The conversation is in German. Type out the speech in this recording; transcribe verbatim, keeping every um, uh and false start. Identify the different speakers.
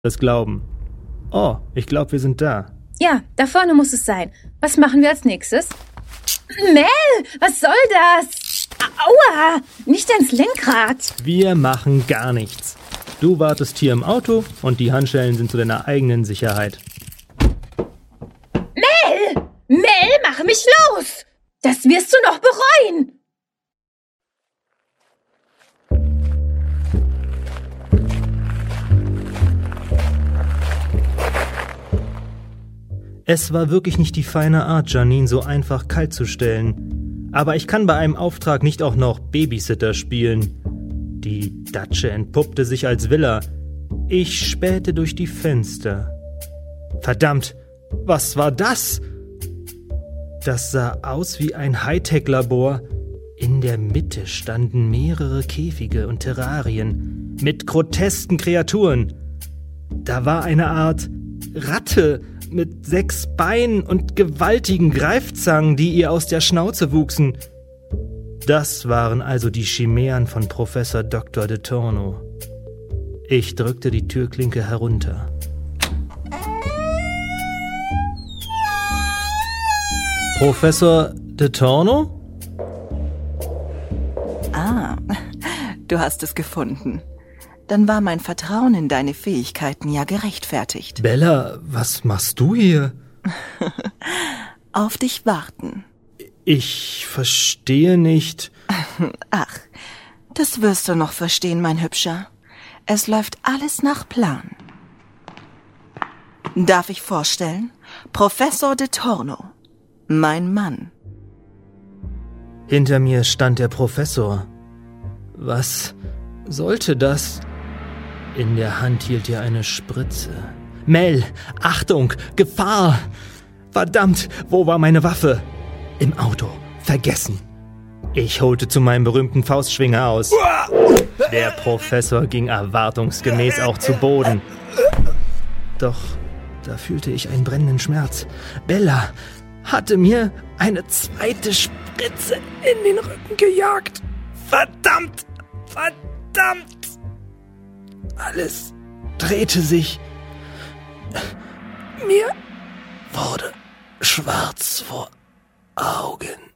Speaker 1: das glauben. Oh, ich glaube, wir sind da.
Speaker 2: Ja, da vorne muss es sein. Was machen wir als nächstes? Mel, was soll das? Aua, nicht ans Lenkrad.
Speaker 1: Wir machen gar nichts. Du wartest hier im Auto und die Handschellen sind zu deiner eigenen Sicherheit.
Speaker 2: Mel, Mel, mach mich los. Das wirst du noch bereuen.
Speaker 1: Es war wirklich nicht die feine Art, Janine so einfach kalt zu stellen. Aber ich kann bei einem Auftrag nicht auch noch Babysitter spielen. Die Datsche entpuppte sich als Villa. Ich spähte durch die Fenster. Verdammt, was war das? Das sah aus wie ein Hightech-Labor. In der Mitte standen mehrere Käfige und Terrarien mit grotesken Kreaturen. Da war eine Art Ratte mit sechs Beinen und gewaltigen Greifzangen, die ihr aus der Schnauze wuchsen. Das waren also die Chimären von Professor Doktor de Tourneau. Ich drückte die Türklinke herunter. Professor de Tourneau?
Speaker 3: Ah, du hast es gefunden. Dann war mein Vertrauen in deine Fähigkeiten ja gerechtfertigt.
Speaker 1: Bella, was machst du hier?
Speaker 3: Auf dich warten.
Speaker 1: Ich verstehe nicht.
Speaker 3: Ach, das wirst du noch verstehen, mein Hübscher. Es läuft alles nach Plan. Darf ich vorstellen? Professor de Tourneau, mein Mann.
Speaker 1: Hinter mir stand der Professor. Was sollte das? In der Hand hielt er eine Spritze. Mel, Achtung, Gefahr! Verdammt, wo war meine Waffe? Im Auto, vergessen. Ich holte zu meinem berühmten Faustschwinger aus. Der Professor ging erwartungsgemäß auch zu Boden. Doch da fühlte ich einen brennenden Schmerz. Bella hatte mir eine zweite Spritze in den Rücken gejagt. Verdammt! Verdammt! Alles drehte sich. Mir wurde schwarz vor Augen.